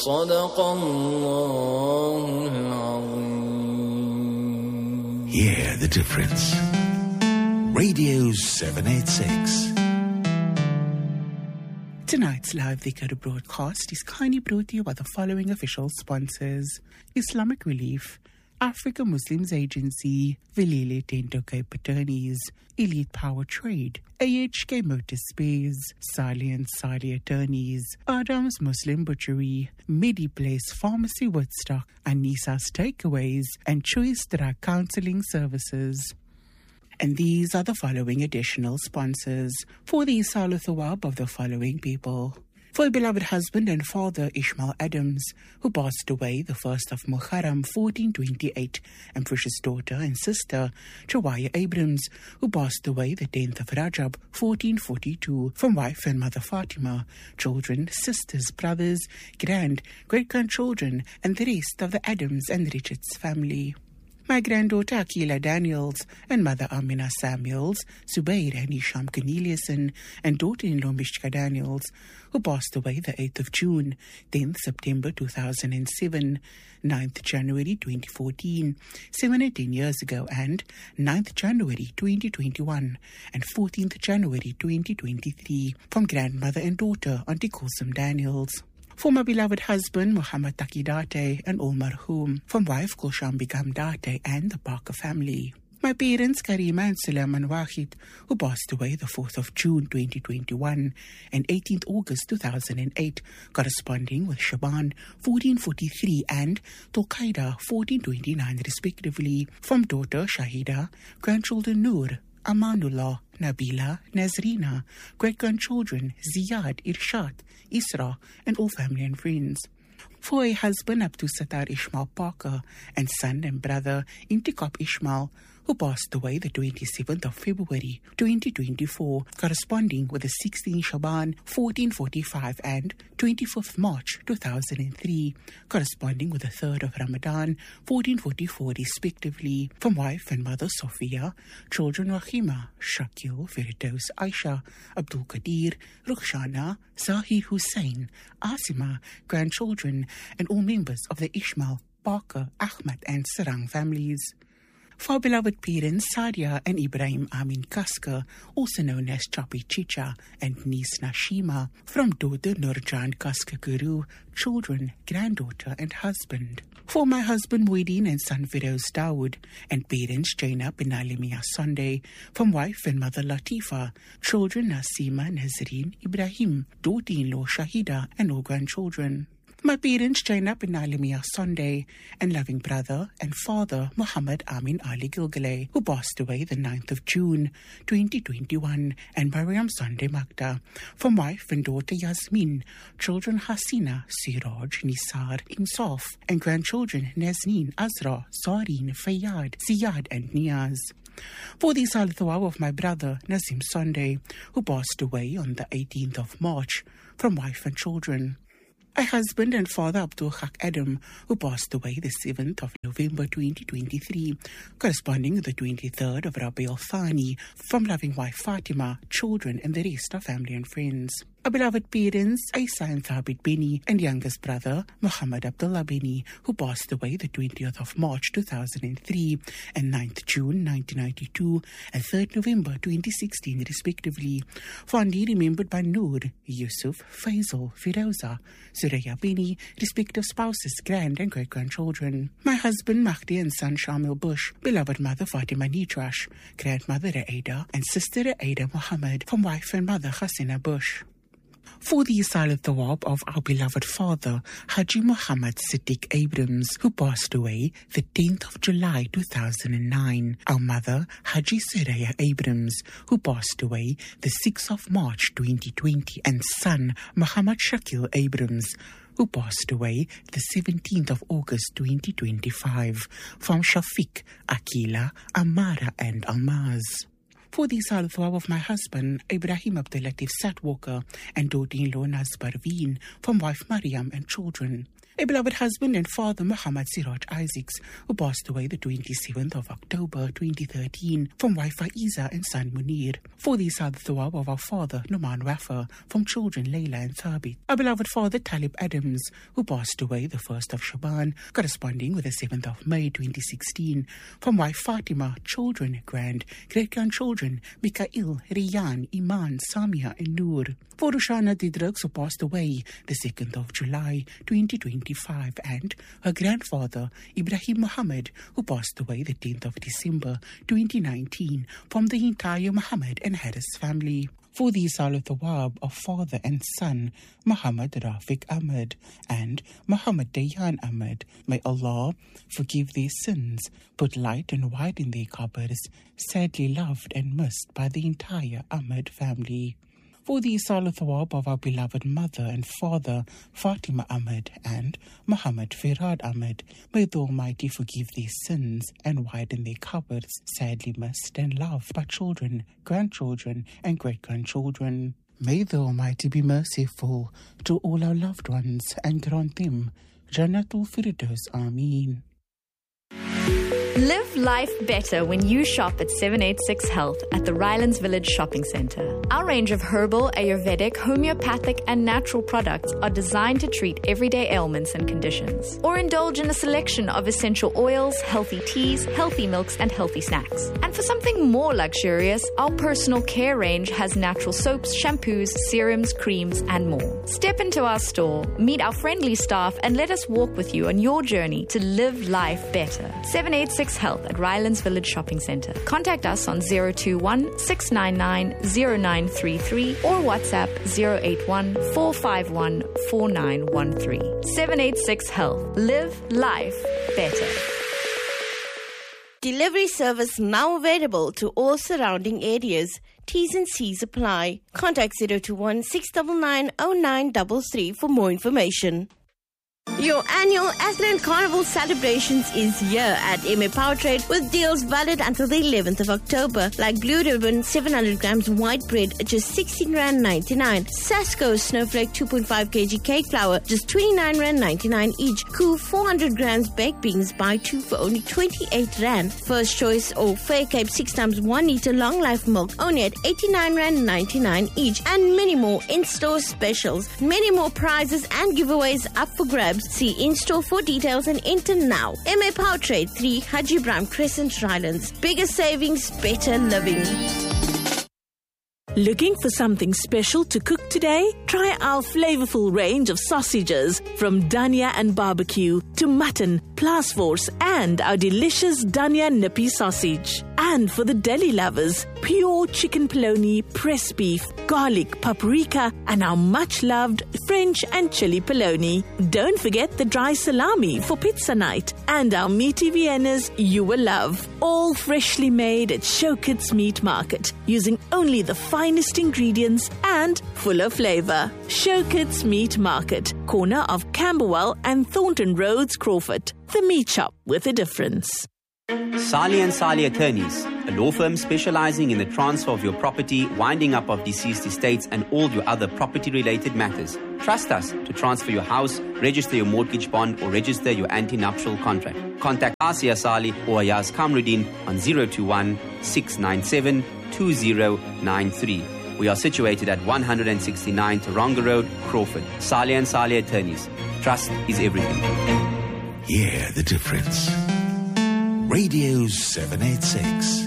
صدق الله العظيم. Hear the difference. Radio 786. Tonight's live Dhikr broadcast is kindly brought to you by the following official sponsors: Islamic Relief, Africa Muslims Agency, Velile Tento Cape Attorneys, Elite Power Trade, AHK Motor Spares, Sali and Sali Attorneys, Adams Muslim Butchery, MediPlace Pharmacy Woodstock, Anissa's Takeaways, and Choice Drug Counseling Services. And these are the following additional sponsors for the Isalu Thawab of the following people. For a beloved husband and father, Ishmael Adams, who passed away the 1st of Muharram 1428, and precious daughter and sister, Chawaya Abrams, who passed away the 10th of Rajab 1442, from wife and mother Fatima, children, sisters, brothers, great-grandchildren, and the rest of the Adams and Richards family. My granddaughter Akila Daniels and mother Amina Samuels, Zubair and Isham Corneliuson, and daughter-in-law Mishka Daniels, who passed away the 8th of June, 10th September 2007, 9th January 2014, 7 and 10 years ago, and 9th January 2021, and 14th January 2023, from grandmother and daughter Auntie Kulsum Daniels. For my beloved husband, Muhammad Taki Date, and all marhum, from wife Kulsham Begum Date and the Parker family. My parents, Karima and Sulaiman Wahid, who passed away the 4th of June 2021 and 18th August 2008, corresponding with Shaban 1443 and Tulqaida 1429 respectively, from daughter Shahida, grandchildren Noor, Amanullah, Nabila, Nazrina, great-grandchildren Ziyad, Irshad, Isra, and all family and friends. For a husband, Abdul Sattar Ishmael Parker, and son and brother Intikab Ishmael, who passed away the 27th of February 2024, corresponding with the 16th Shaban 1445 and 25th March 2003, corresponding with the 3rd of Ramadan 1444 respectively, from wife and mother Sophia, children Rahima, Shakil, Firdaus, Aisha, Abdul Qadir, Rukhshana, Zahir Hussain, Asima, grandchildren, and all members of the Ishmael, Parker, Ahmad, and Sarang families. For our beloved parents, Sadia and Ibrahim Amin Kaska, also known as Chapi Chicha, and niece Nashima, from daughter Nurjan Kaska Guru, children, granddaughter, and husband. For my husband Muhyiddin and son Firoz Dawood, and parents Jaina bin Alimia Sunday, from wife and mother Latifa, children Nasima, Nazreen, Ibrahim, daughter-in-law Shahida, and all grandchildren. My parents, Jaina bin Alimia Sunday, and loving brother and father, Muhammad Amin Ali Gilgale, who passed away the 9th of June, 2021, and Mariam Sunday Magda, from wife and daughter Yasmin, children Hasina, Siraj, Nisar, Insaf, and grandchildren Nazneen, Azra, Sareen, Fayyad, Ziyad, and Niaz. For the Isal Thawab of my brother, Nazim Sunday, who passed away on the 18th of March, from wife and children. My husband and father Abdul Haq Adam, who passed away the 7th of November 2023, corresponding to the 23rd of Rabiul Thani, from loving wife Fatima, children, and the rest of family and friends. Our beloved parents, Isa and Thabit Bini, and youngest brother, Muhammad Abdullah Bini, who passed away the 20th of March 2003, and 9th June 1992, and 3rd November 2016, respectively. Fondly remembered by Noor, Yusuf, Faisal, Firoza, Suraya Bini, respective spouses, grand and great-grandchildren. My husband, Mahdi, and son, Shamil Bush, beloved mother, Fatima Nitrash, grandmother, Aida, and sister, Aida Muhammad, from wife and mother, Hasina Bush. For the Isal Thawab of our beloved father, Haji Muhammad Siddiq Abrams, who passed away the 10th of July 2009. Our mother, Haji Saraya Abrams, who passed away the 6th of March 2020. And son, Muhammad Shakil Abrams, who passed away the 17th of August 2025. From Shafiq, Akila, Amara, and Almaz. For the Isal Thawab of my husband, Ibrahim Abdulatif Satwalker, and daughter-in-law Naz Parveen, from wife Mariam and children. A beloved husband and father, Muhammad Siraj Isaacs, who passed away the 27th of October 2013 from wife Faiza and son Munir. For these are the thawab of our father, Numan Wafa, from children Layla and Thabit. Our beloved father, Talib Adams, who passed away the 1st of Shaban, corresponding with the 7th of May 2016, from wife Fatima, children, great-grandchildren, Mikael, Riyan, Iman, Samia and Noor. For Rushana Didrugs, who passed away the 2nd of July 2025, and her grandfather, Ibrahim Muhammad, who passed away the 10th of December 2019, from the entire Muhammad and Harris family. For these are the thawab of father and son, Muhammad Rafiq Ahmed and Muhammad Dayan Ahmed. May Allah forgive their sins, put light and widen their qabrs, sadly loved and missed by the entire Ahmed family. For these are the thawab of our beloved mother and father, Fatima Ahmed and Muhammad Firad Ahmed. May the Almighty forgive their sins and widen their cupboards, sadly missed and loved by children, grandchildren and great-grandchildren. May the Almighty be merciful to all our loved ones and grant them Jannatul Firdaus. Ameen. Live life better when you shop at 786 Health at the Rylands Village Shopping Centre. Our range of herbal, Ayurvedic, homeopathic and natural products are designed to treat everyday ailments and conditions. Or indulge in a selection of essential oils, healthy teas, healthy milks and healthy snacks. And for something more luxurious, our personal care range has natural soaps, shampoos, serums, creams and more. Step into our store, meet our friendly staff and let us walk with you on your journey to live life better. 786 Health at Rylands Village Shopping Centre. Contact us on 021 699 0933 or WhatsApp 081 451 4913. 786 Health. Live life better. Delivery service now available to all surrounding areas. T's and C's apply. Contact 021 699 0933 for more information. Your annual Athlone Carnival celebrations is here at MA Powertrade with deals valid until the 11th of October, like Blue Ribbon 700 grams white bread at just R16.99. Sasko Snowflake 2.5 kg cake flour just R29.99 each. Koo 400 grams baked beans buy 2 for only R28. First Choice or Fair Cape 6 times 1 litre long life milk only at R89.99 each, and many more in-store specials. Many more prizes and giveaways up for grabs. See in-store for details and enter now. MA Powertrade 3 Haji Ibrahim Crescent, Rylands. Bigger savings, better living. Looking for something special to cook today? Try our flavorful range of sausages, from Dania and barbecue to mutton, Plasforce and our delicious Dania nippy sausage. And for the deli lovers, pure chicken polony, pressed beef, garlic, paprika and our much-loved French and chili polony. Don't forget the dry salami for pizza night and our meaty Viennas you will love. All freshly made at Showkit's Meat Market, using only the finest ingredients and full of flavor. Showkit's Meat Market, corner of Camberwell and Thornton Roads, Crawford. The meat shop with a difference. Sali & Sali Attorneys, a law firm specializing in the transfer of your property, winding up of deceased estates and all your other property-related matters. Trust us to transfer your house, register your mortgage bond or register your anti-nuptial contract. Contact Asia Sali or Ayaz Kamruddin on 021 697 2093. We are situated at 169 Taronga Road, Crawford. Sali & Sali Attorneys. Trust is everything. Hear the difference. Radio 786.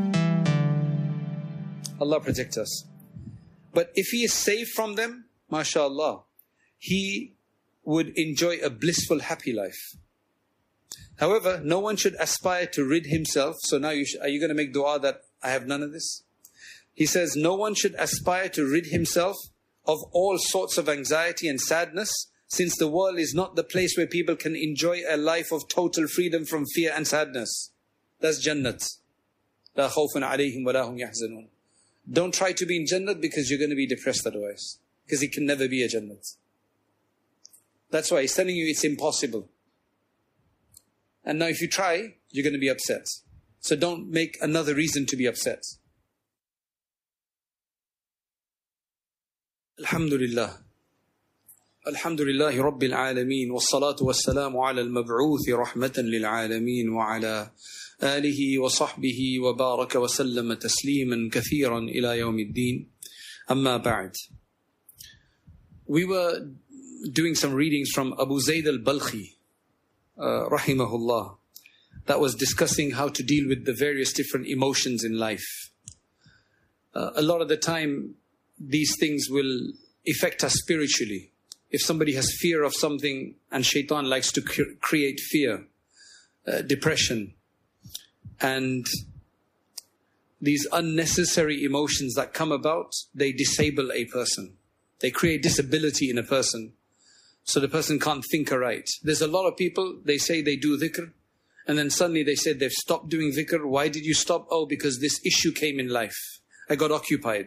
Allah protect us. But if he is saved from them, mashallah, he would enjoy a blissful, happy life. However, no one should aspire to rid himself. So now are you going to make dua that I have none of this? He says, no one should aspire to rid himself of all sorts of anxiety and sadness, since the world is not the place where people can enjoy a life of total freedom from fear and sadness. That's Jannat. La khawfun alayhim wa la hum yahzanun. Don't try to be in Jannat because you're going to be depressed otherwise. Because it can never be a Jannat. That's why he's telling you it's impossible. And now if you try, you're going to be upset. So don't make another reason to be upset. Alhamdulillah. Alhamdulillahi Rabbil Alameen, wassalatu wassalamu ala al-mab'uthi rahmatan lil alameen wa ala alihi wa sahbihi wa baraka wa sallama tasliman kathiran ila yawmiddin. Amma ba'd. We were doing some readings from Abu Zayd al-Balkhi, rahimahullah, that was discussing how to deal with the various different emotions in life. A lot of the time, these things will affect us spiritually. If somebody has fear of something, and shaitan likes to create fear, depression, and these unnecessary emotions that come about, they disable a person. They create disability in a person. So the person can't think aright. There's a lot of people, they say they do dhikr, and then suddenly they said they've stopped doing dhikr. Why did you stop? Oh, because this issue came in life. I got occupied.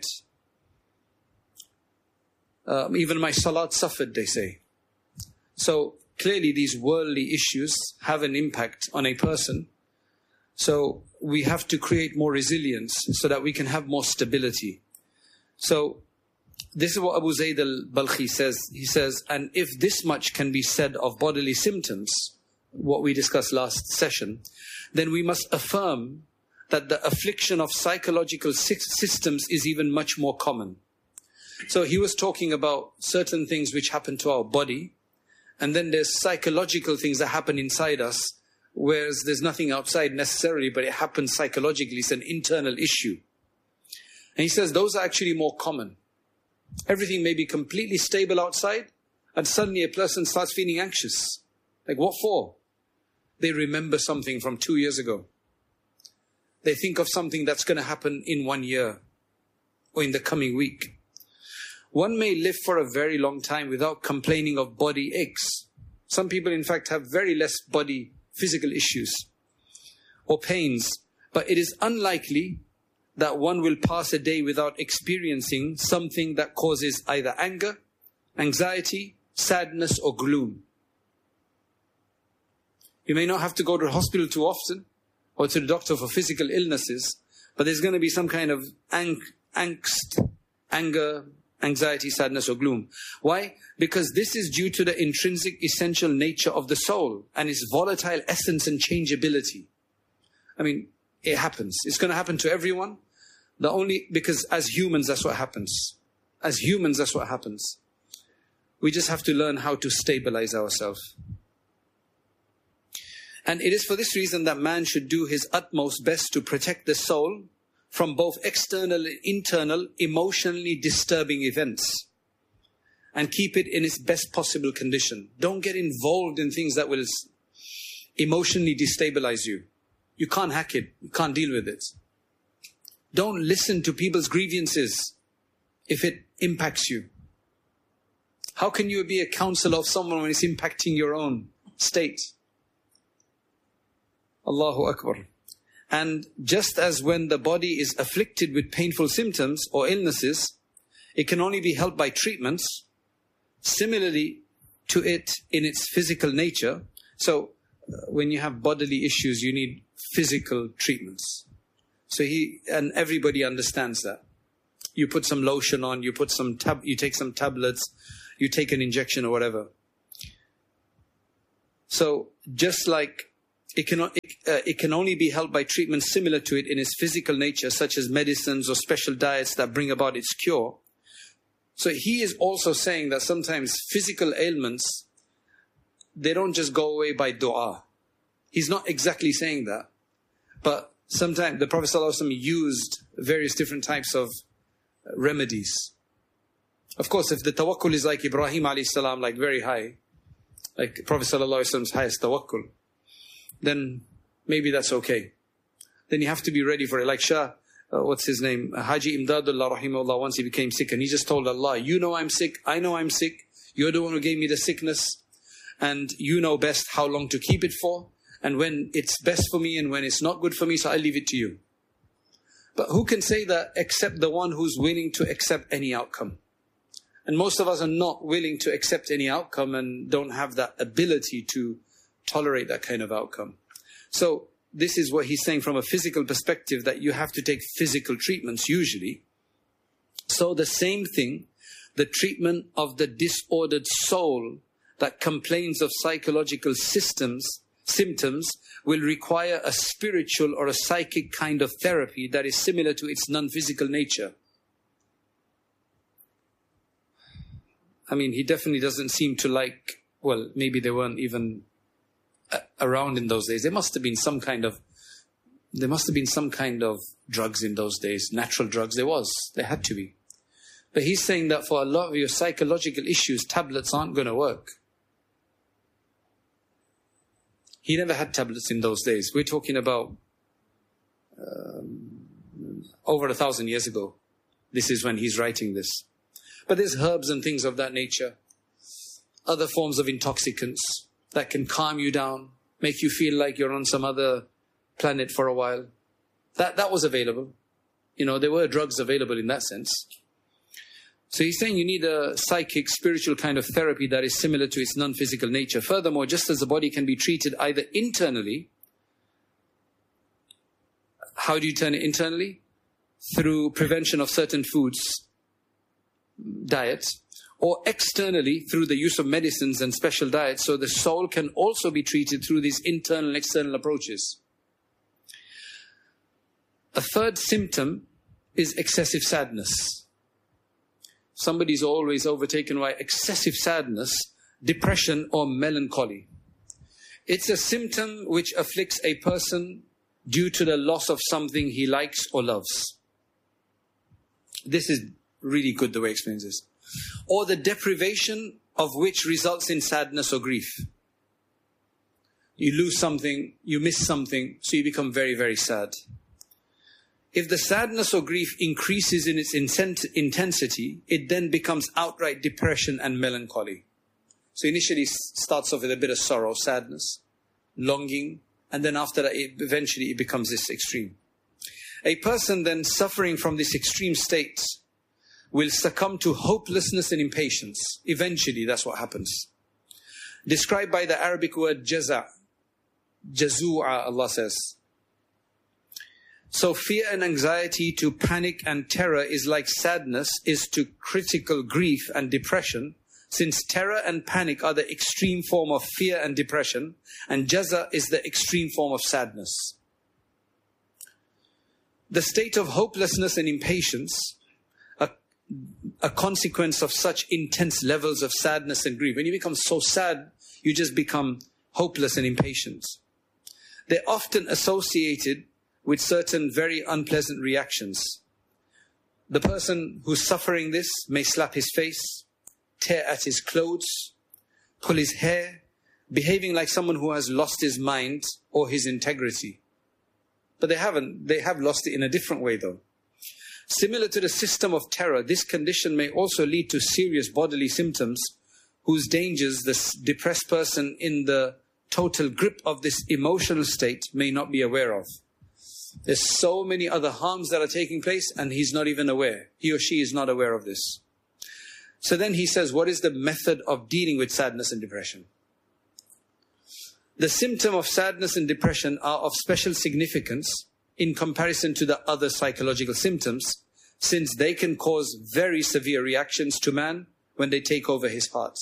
Even my salat suffered, they say. So clearly these worldly issues have an impact on a person. So we have to create more resilience so that we can have more stability. So this is what Abu Zayd al-Balkhi says. He says, and if this much can be said of bodily symptoms, what we discussed last session, then we must affirm that the affliction of psychological systems is even much more common. So he was talking about certain things which happen to our body, and then there's psychological things that happen inside us, whereas there's nothing outside necessarily, but it happens psychologically. It's an internal issue. And he says those are actually more common. Everything may be completely stable outside, and suddenly a person starts feeling anxious. Like, what for? They remember something from 2 years ago. They think of something that's going to happen in 1 year or in the coming week. One may live for a very long time without complaining of body aches. Some people, in fact, have very less body physical issues or pains, but it is unlikely that one will pass a day without experiencing something that causes either anger, anxiety, sadness, or gloom. You may not have to go to the hospital too often or to the doctor for physical illnesses, but there's going to be some kind of angst, anger, anxiety, sadness, or gloom. Why? Because this is due to the intrinsic essential nature of the soul and its volatile essence and changeability. I mean, it happens. It's going to happen to everyone. Because as humans, that's what happens. As humans, that's what happens. We just have to learn how to stabilize ourselves. And it is for this reason that man should do his utmost best to protect the soul from both external and internal emotionally disturbing events, and keep it in its best possible condition. Don't get involved in things that will emotionally destabilize you. You can't hack it. You can't deal with it. Don't listen to people's grievances if it impacts you. How can you be a counselor of someone when it's impacting your own state? Allahu Akbar. And just as when the body is afflicted with painful symptoms or illnesses, it can only be helped by treatments, similarly to it in its physical nature. So when you have bodily issues, you need physical treatments. So and everybody understands that. You put some lotion on, you take some tablets, you take an injection or whatever. So just like it can only be helped by treatments similar to it in its physical nature, such as medicines or special diets that bring about its cure. So he is also saying that sometimes physical ailments, they don't just go away by dua. He's not exactly saying that. But sometimes the Prophet ﷺ used various different types of remedies. Of course, if the tawakkul is like Ibrahim alayhi salam, like very high, like Prophet ﷺ's highest tawakkul, then maybe that's okay. Then you have to be ready for it. Like Shah, what's his name? Haji Imdadullah rahimahullah, once he became sick and he just told Allah, you know I'm sick, I know I'm sick, you're the one who gave me the sickness, and you know best how long to keep it for, and when it's best for me and when it's not good for me, so I'll leave it to you. But who can say that except the one who's willing to accept any outcome? And most of us are not willing to accept any outcome and don't have that ability to tolerate that kind of outcome. So this is what he's saying from a physical perspective, that you have to take physical treatments usually. So the same thing the treatment of the disordered soul that complains of psychological symptoms will require a spiritual or a psychic kind of therapy that is similar to its non-physical nature. I mean, he definitely doesn't seem to like, well, maybe they weren't even around in those days. There must have been some kind of drugs in those days, natural drugs. There had to be. But he's saying that for a lot of your psychological issues, tablets aren't going to work. He never had tablets in those days. We're talking about over 1,000 years ago. This is when he's writing this. But there's herbs and things of that nature. Other forms of intoxicants that can calm you down, make you feel like you're on some other planet for a while. That was available. You know, there were drugs available in that sense. So he's saying you need a psychic, spiritual kind of therapy that is similar to its non-physical nature. Furthermore, just as the body can be treated either internally, how do you turn it internally? Through prevention of certain foods, diets, or externally through the use of medicines and special diets. So the soul can also be treated through these internal and external approaches. A third symptom is excessive sadness. Somebody's always overtaken by excessive sadness, depression, or melancholy. It's a symptom which afflicts a person due to the loss of something he likes or loves. This is really good the way he explains this. Or the deprivation of which results in sadness or grief. You lose something, you miss something, so you become very, very sad. If the sadness or grief increases in its intensity, it then becomes outright depression and melancholy. So initially it starts off with a bit of sorrow, sadness, longing, and then after that, eventually it becomes this extreme. A person then suffering from this extreme state will succumb to hopelessness and impatience. Eventually, that's what happens. Described by the Arabic word jaza'. Jazu'a, Allah says. So fear and anxiety to panic and terror is like sadness is to critical grief and depression, since terror and panic are the extreme form of fear and depression, and jaza' is the extreme form of sadness. The state of hopelessness and impatience, a consequence of such intense levels of sadness and grief. When you become so sad, you just become hopeless and impatient. They're often associated with certain very unpleasant reactions. The person who's suffering this may slap his face, tear at his clothes, pull his hair, behaving like someone who has lost his mind or his integrity. But they haven't. They have lost it in a different way though. Similar to the system of terror, this condition may also lead to serious bodily symptoms whose dangers this depressed person in the total grip of this emotional state may not be aware of. There's so many other harms that are taking place and he's not even aware. He or she is not aware of this. So then he says, what is the method of dealing with sadness and depression? The symptom of sadness and depression are of special significance in comparison to the other psychological symptoms, since they can cause very severe reactions to man when they take over his heart.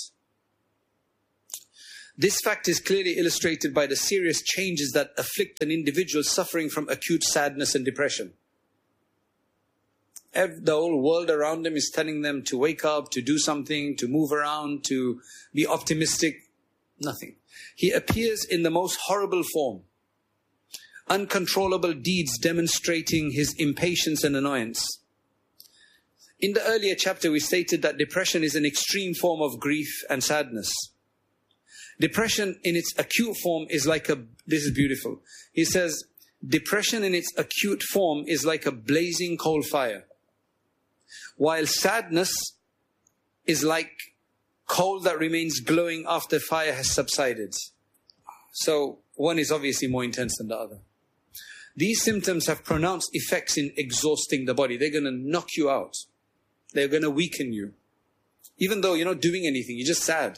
This fact is clearly illustrated by the serious changes that afflict an individual suffering from acute sadness and depression. The whole world around them is telling them to wake up, to do something, to move around, to be optimistic. Nothing. He appears in the most horrible form. Uncontrollable deeds demonstrating his impatience and annoyance. In the earlier chapter, we stated that depression is an extreme form of grief and sadness. Depression in its acute form is like this is beautiful. He says, depression in its acute form is like a blazing coal fire, while sadness is like coal that remains glowing after fire has subsided. So one is obviously more intense than the other. These symptoms have pronounced effects in exhausting the body. They're going to knock you out. They're going to weaken you. Even though you're not doing anything, you're just sad.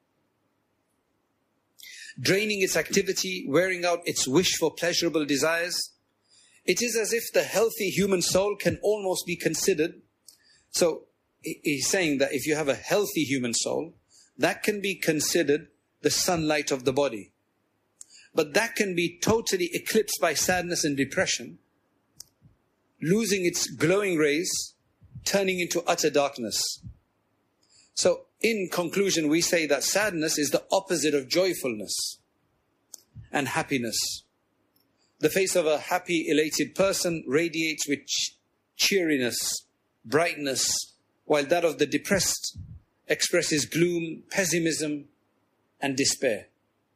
Draining its activity, wearing out its wish for pleasurable desires. It is as if the healthy human soul can almost be considered. So he's saying that if you have a healthy human soul, that can be considered the sunlight of the body. But that can be totally eclipsed by sadness and depression, losing its glowing rays, turning into utter darkness. So, in conclusion, we say that sadness is the opposite of joyfulness and happiness. The face of a happy, elated person radiates with cheeriness, brightness, while that of the depressed expresses gloom, pessimism, and despair.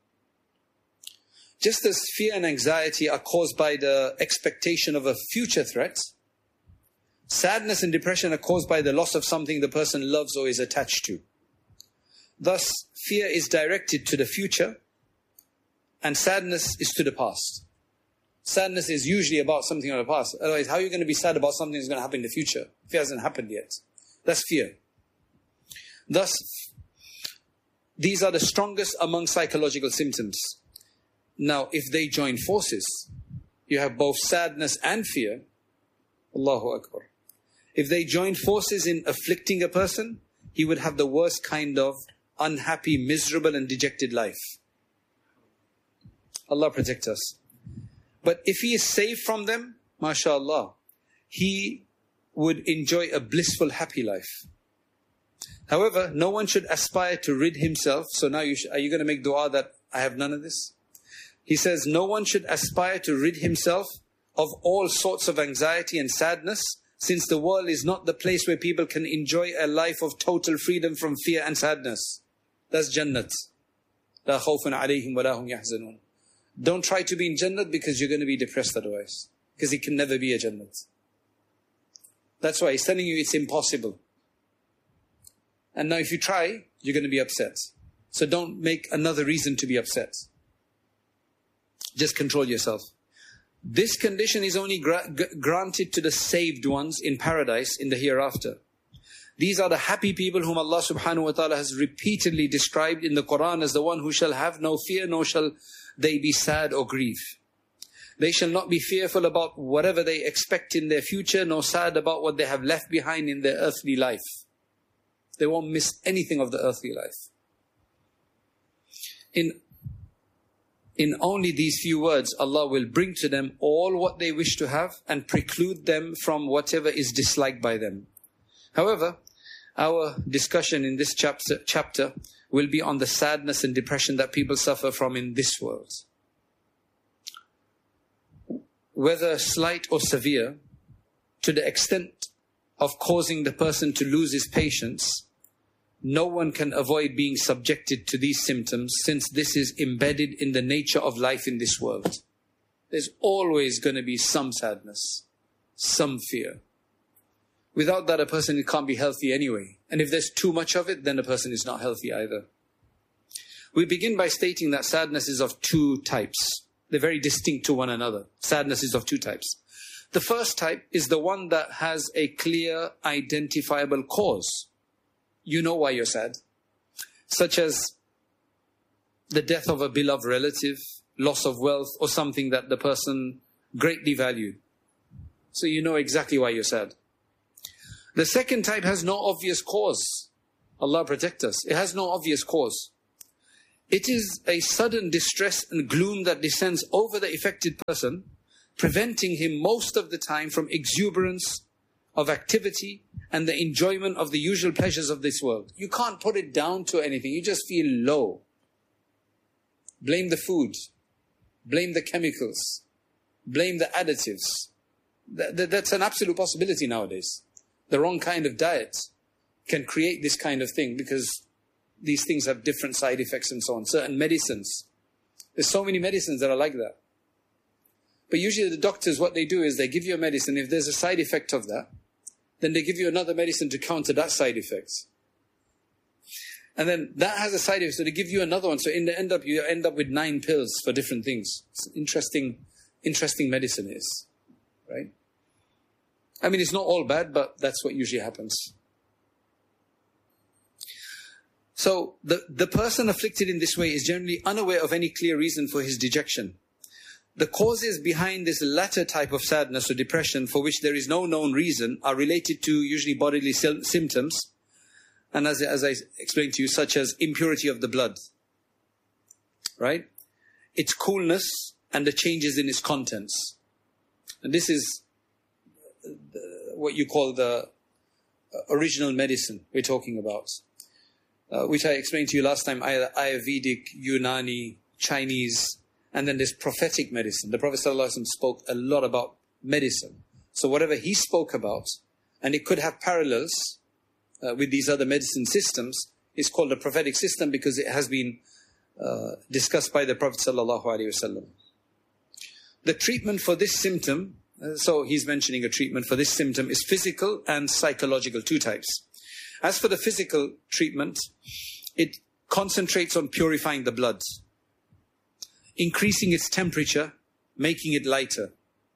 Just as fear and anxiety are caused by the expectation of a future threat, sadness and depression are caused by the loss of something the person loves or is attached to. Thus, fear is directed to the future and sadness is to the past. Sadness is usually about something in the past. Otherwise, how are you going to be sad about something that's going to happen in the future if it hasn't happened yet? That's fear. Thus, these are the strongest among psychological symptoms. Now, if they join forces, you have both sadness and fear. Allahu Akbar. If they join forces in afflicting a person, he would have the worst kind of unhappy, miserable and dejected life. Allah protect us. But if he is saved from them, mashallah, he would enjoy a blissful, happy life. However, no one should aspire to rid himself. So now are you going to make dua that I have none of this? He says, no one should aspire to rid himself of all sorts of anxiety and sadness, since the world is not the place where people can enjoy a life of total freedom from fear and sadness. That's Jannat. La khawfun alayhim wa lahum yahzanun. Don't try to be in Jannat because you're going to be depressed otherwise. Because it can never be a Jannat. That's why he's telling you it's impossible. And now if you try, you're going to be upset. So don't make another reason to be upset. Just control yourself. This condition is only granted to the saved ones in paradise in the hereafter. These are the happy people whom Allah subhanahu wa ta'ala has repeatedly described in the Quran as the one who shall have no fear, nor shall they be sad or grieve. They shall not be fearful about whatever they expect in their future, nor sad about what they have left behind in their earthly life. They won't miss anything of the earthly life. In only these few words, Allah will bring to them all what they wish to have and preclude them from whatever is disliked by them. However, our discussion in this chapter will be on the sadness and depression that people suffer from in this world. Whether slight or severe, to the extent of causing the person to lose his patience, no one can avoid being subjected to these symptoms, since this is embedded in the nature of life in this world. There's always going to be some sadness, some fear. Without that, a person can't be healthy anyway. And if there's too much of it, then a person is not healthy either. We begin by stating that sadness is of two types. They're very distinct to one another. Sadness is of two types. The first type is the one that has a clear, identifiable cause. You know why you're sad. Such as the death of a beloved relative, loss of wealth, or something that the person greatly valued. So you know exactly why you're sad. The second type has no obvious cause. Allah protect us. It has no obvious cause. It is a sudden distress and gloom that descends over the affected person, preventing him most of the time from exuberance of activity and the enjoyment of the usual pleasures of this world. You can't put it down to anything. You just feel low. Blame the food. Blame the chemicals. Blame the additives. That's an absolute possibility nowadays. The wrong kind of diet can create this kind of thing because these things have different side effects and so on. Certain medicines. There's so many medicines that are like that. But usually the doctors, what they do is they give you a medicine. If there's a side effect of that, then they give you another medicine to counter that side effect. And then that has a side effect, so they give you another one. So you end up with 9 pills for different things. It's interesting medicine is, right? I mean, it's not all bad, but that's what usually happens. So the person afflicted in this way is generally unaware of any clear reason for his dejection. the causes behind this latter type of sadness or depression, for which there is no known reason, are related to usually bodily symptoms, and as I explained to you, such as impurity of the blood, right? Its coolness and the changes in its contents. And this is what you call the original medicine we're talking about, which I explained to you last time, either Ayurvedic, Unani, Chinese, and then there's prophetic medicine. The Prophet ﷺ spoke a lot about medicine. So whatever he spoke about, and it could have parallels with these other medicine systems, is called a prophetic system because it has been discussed by the Prophet ﷺ. The treatment for this symptom, so he's mentioning a treatment for this symptom, is physical and psychological, two types. As for the physical treatment, it concentrates on purifying the blood, increasing its temperature, making it lighter.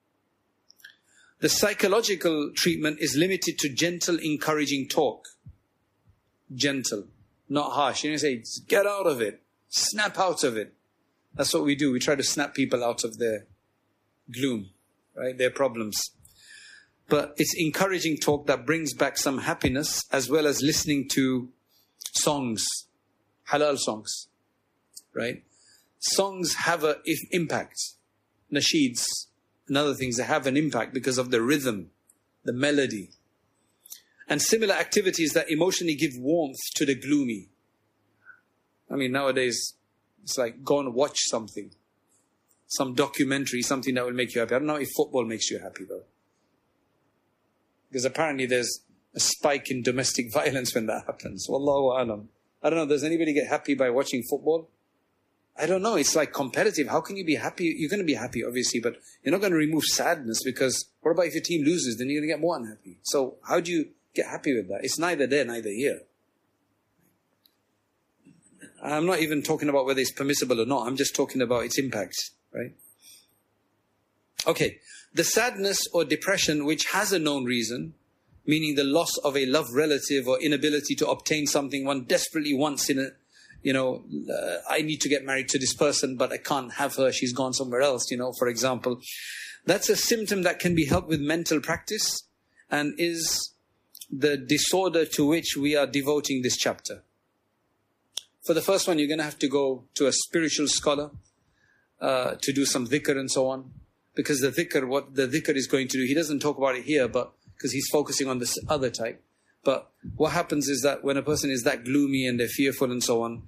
The psychological treatment is limited to gentle, encouraging talk. Gentle, not harsh. You know, say, get out of it, snap out of it. That's what we do. We try to snap people out of their gloom, right? Their problems. But it's encouraging talk that brings back some happiness, as well as listening to songs, halal songs, right? Songs have an impact. Nasheeds and other things, they have an impact because of the rhythm, the melody. And similar activities that emotionally give warmth to the gloomy. I mean, nowadays, it's like, go and watch something. Some documentary, something that will make you happy. I don't know if football makes you happy, though. Because apparently there's a spike in domestic violence when that happens. Wallahu alam. I don't know, does anybody get happy by watching football? I don't know, it's like competitive. How can you be happy? You're going to be happy, obviously, but you're not going to remove sadness, because what about if your team loses? Then you're going to get more unhappy. So how do you get happy with that? It's neither there, neither here. I'm not even talking about whether it's permissible or not. I'm just talking about its impact, right? Okay, the sadness or depression which has a known reason, meaning the loss of a loved relative or inability to obtain something one desperately wants in a, I need to get married to this person, but I can't have her. She's gone somewhere else, for example. That's a symptom that can be helped with mental practice and is the disorder to which we are devoting this chapter. For the first one, you're going to have to go to a spiritual scholar to do some dhikr and so on. Because what the dhikr is going to do, he doesn't talk about it here, but because he's focusing on this other type. But what happens is that when a person is that gloomy and they're fearful and so on,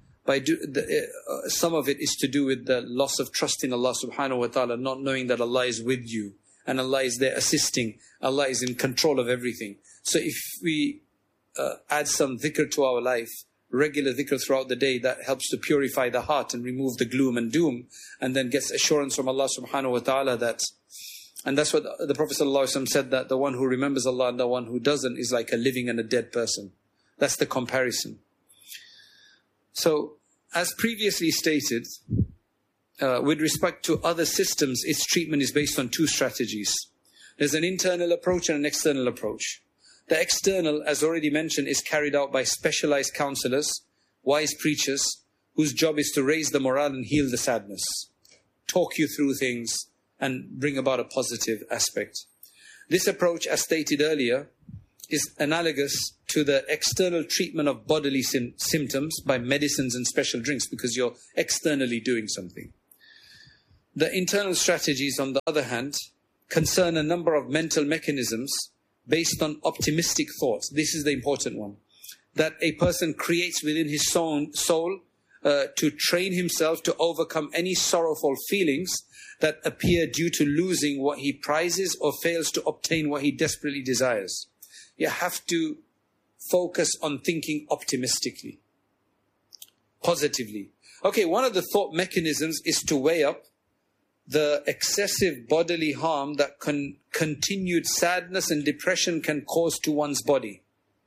some of it is to do with the loss of trust in Allah subhanahu wa ta'ala, not knowing that Allah is with you and Allah is there assisting. Allah is in control of everything. So if we add some dhikr to our life, regular dhikr throughout the day, that helps to purify the heart and remove the gloom and doom, and then gets assurance from Allah subhanahu wa ta'ala that, and that's what the Prophet ﷺ said, that the one who remembers Allah and the one who doesn't is like a living and a dead person. That's the comparison. So, as previously stated, with respect to other systems, its treatment is based on two strategies. There's an internal approach and an external approach. The external, as already mentioned, is carried out by specialized counselors, wise preachers, whose job is to raise the morale and heal the sadness, talk you through things, and bring about a positive aspect. This approach, as stated earlier, is analogous to the external treatment of bodily symptoms by medicines and special drinks, because you're externally doing something. The internal strategies, on the other hand, concern a number of mental mechanisms based on optimistic thoughts. This is the important one. That a person creates within his soul to train himself to overcome any sorrowful feelings that appear due to losing what he prizes or fails to obtain what he desperately desires. You have to focus on thinking optimistically, positively. Okay, one of the thought mechanisms is to weigh up the excessive bodily harm that continued sadness and depression can cause to one's body.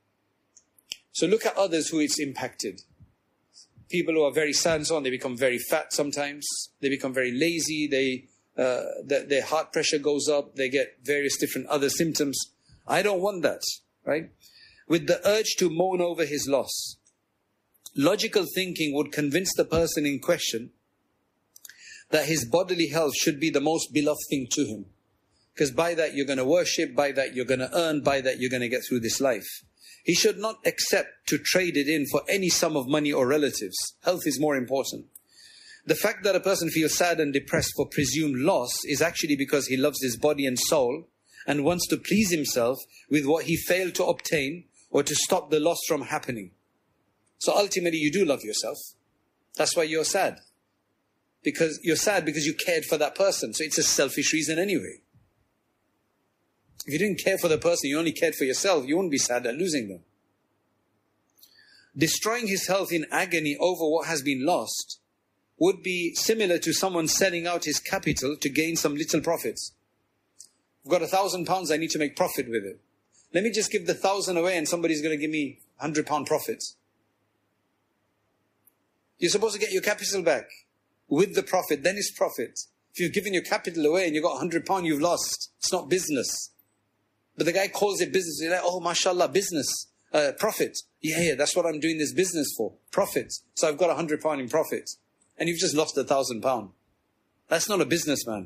So look at others who it's impacted. People who are very sad and so on, they become very fat sometimes. They become very lazy. Their heart pressure goes up. They get various different other symptoms. I don't want that, right? With the urge to moan over his loss, logical thinking would convince the person in question that his bodily health should be the most beloved thing to him. Because by that you're going to worship, by that you're going to earn, by that you're going to get through this life. He should not accept to trade it in for any sum of money or relatives. Health is more important. The fact that a person feels sad and depressed for presumed loss is actually because he loves his body and soul and wants to please himself with what he failed to obtain or to stop the loss from happening. So ultimately you do love yourself. That's why you're sad. Because you're sad because you cared for that person. So it's a selfish reason anyway. If you didn't care for the person, you only cared for yourself, you wouldn't be sad at losing them. Destroying his health in agony over what has been lost would be similar to someone selling out his capital to gain some little profits. I've got £1,000, I need to make profit with it. Let me just give the 1,000 away and somebody's going to give me £100 profits. You're supposed to get your capital back with the profit, then it's profit. If you've given your capital away and you've got £100, you've lost. It's not business. But the guy calls it business. You're like, oh, mashallah, business, profit. Yeah, that's what I'm doing this business for, profit. So I've got £100 in profit. And you've just lost £1,000. That's not a businessman.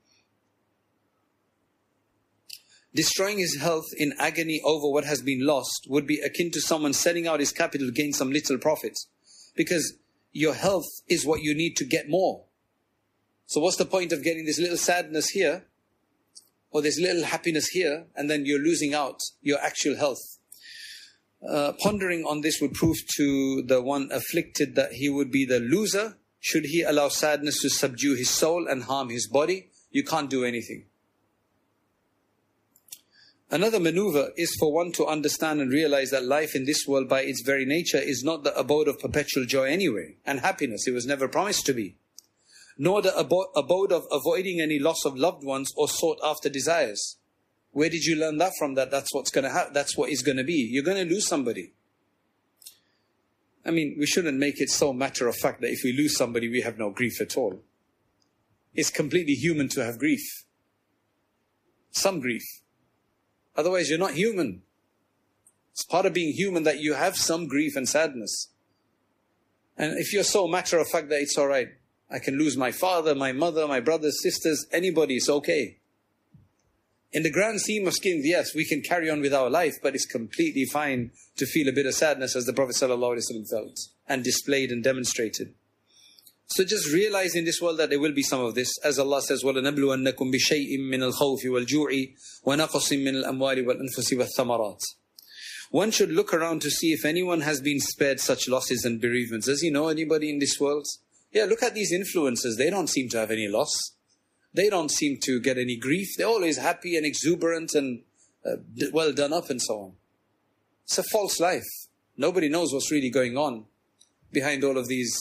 Destroying his health in agony over what has been lost would be akin to someone selling out his capital to gain some little profit. Because your health is what you need to get more. So what's the point of getting this little sadness here or this little happiness here and then you're losing out your actual health? Pondering on this would prove to the one afflicted that he would be the loser should he allow sadness to subdue his soul and harm his body. You can't do anything. Another maneuver is for one to understand and realize that life in this world by its very nature is not the abode of perpetual joy anyway, and happiness. It was never promised to be. Nor the abode of avoiding any loss of loved ones or sought after desires. Where did you learn that from? That's what's going to happen. That's what is going to be. You're going to lose somebody. I mean, we shouldn't make it so matter of fact that if we lose somebody, we have no grief at all. It's completely human to have grief. Some grief. Otherwise, you're not human. It's part of being human that you have some grief and sadness. And if you're so matter of fact that it's all right, I can lose my father, my mother, my brothers, sisters, anybody, it's okay. In the grand scheme of things, yes, we can carry on with our life, but it's completely fine to feel a bit of sadness as the Prophet ﷺ felt and displayed and demonstrated. So just realize in this world that there will be some of this. As Allah says, وَلَنَبْلُوَنَّكُمْ بِشَيْءٍ مِّنَ الْخَوْفِ وَالْجُوعِ وَنَقْصٍ مِّنَ الْأَمْوَالِ وَالْأَنفُسِ وَالثَّمَرَاتِ. One should look around to see if anyone has been spared such losses and bereavements. Does he know anybody in this world? Yeah, look at these influencers. They don't seem to have any loss. They don't seem to get any grief. They're always happy and exuberant and well done up and so on. It's a false life. Nobody knows what's really going on behind all of these,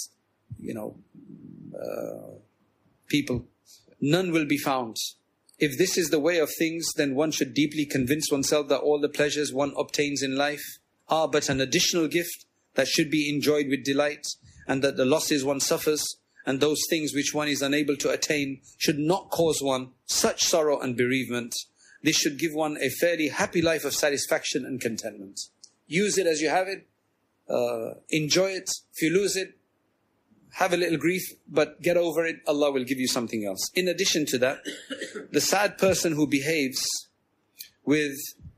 people. None will be found. If this is the way of things, then one should deeply convince oneself that all the pleasures one obtains in life are but an additional gift that should be enjoyed with delight, and that the losses one suffers and those things which one is unable to attain should not cause one such sorrow and bereavement. This should give one a fairly happy life of satisfaction and contentment. Use it as you have it. Enjoy it. If you lose it, have a little grief, but get over it. Allah will give you something else. In addition to that, the sad person who behaves with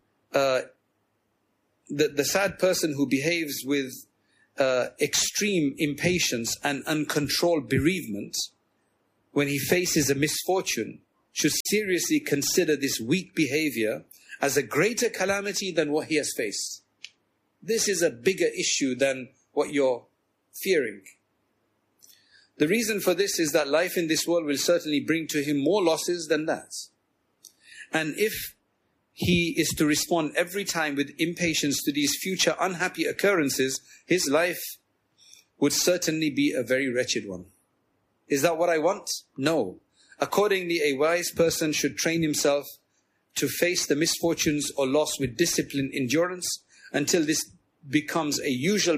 extreme impatience and uncontrolled bereavement when he faces a misfortune should seriously consider this weak behavior as a greater calamity than what he has faced. This is a bigger issue than what you're fearing. The reason for this is that life in this world will certainly bring to him more losses than that. And if he is to respond every time with impatience to these future unhappy occurrences, his life would certainly be a very wretched one. Is that what I want? No. Accordingly, a wise person should train himself to face the misfortunes or loss with disciplined endurance until this becomes a usual